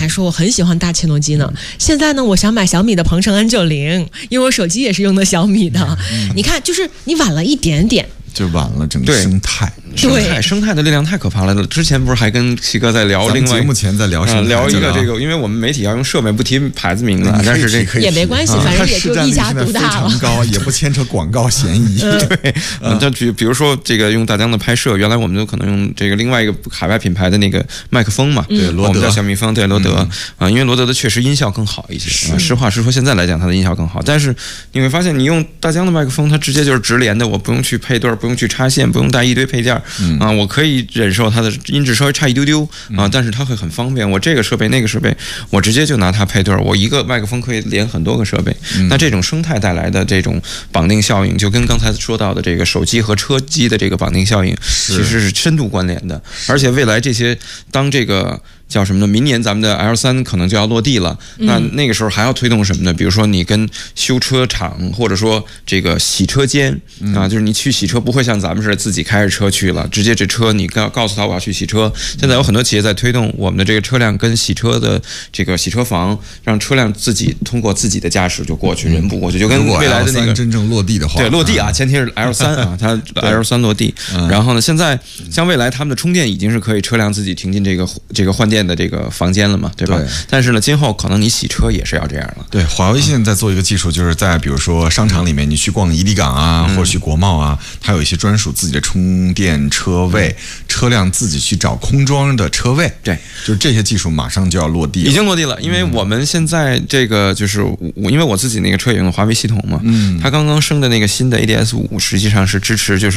还说我很喜欢大切诺基呢。现在呢，我想买小米的鹏程 N90，因为我手机也是用的小米的。你看，就是你晚了一点点。 就晚了整个生态， 生态的力量太可怕了。之前不是还跟七哥在聊另外节目前在聊聊一个这个，因为我们媒体要用设备，不提牌子名字，但是这可以也没关系，反正也就一家独大了， 高也不牵扯广告嫌疑。 对，就比如说这个用大疆的拍摄，原来我们就可能用这个另外一个海外品牌的那个麦克风嘛， 对，罗德， 我们叫小蜜蜂，对，罗德因为罗德的确实音效更好一些。实话实说，现在来讲它的音效更好，但是你会发现，你用大疆的麦克风，它直接就是直连的，我不用去配对，不用去插线，不用带一堆配件我可以忍受它的音质稍微差一丢丢但是它会很方便。我这个设备那个设备，我直接就拿它配对，我一个麦克风可以连很多个设备。那这种生态带来的这种绑定效应，就跟刚才说到的这个手机和车机的这个绑定效应，其实是深度关联的。而且未来这些，当这个叫什么呢？明年咱们的 L3可能就要落地了，那个时候还要推动什么呢？比如说你跟修车厂或者说这个洗车间就是你去洗车不会像咱们似的自己开着车去了，直接这车你告诉他我要去洗车。现在有很多企业在推动我们的这个车辆跟洗车的这个洗车房，让车辆自己通过自己的驾驶就过去，人不过去，就跟未来的那个真正落地的话， 对，落地前提是 L3它 L3落地。然后呢，现在像未来他们的充电已经是可以车辆自己停进这个换电的这个房间了嘛，对吧？但是呢，今后可能你洗车也是要这样了。 对，华为现在在做一个技术，就是在比如说商场里面，你去逛怡利港啊，或者去国贸啊，它有一些专属自己的充电车位，车辆自己去找空装的车位。 对， 就是这些技术马上就要落地了， 已经落地了。因为我们现在这个就是因为我自己那个车也用的华为系统嘛，它刚刚升的那个新的 ADS5实际上是支持就是